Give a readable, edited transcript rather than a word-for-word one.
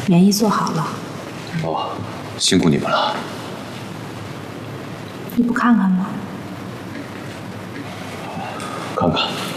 园艺做好了。 哦，辛苦你们了。 你不看看吗？ 看看。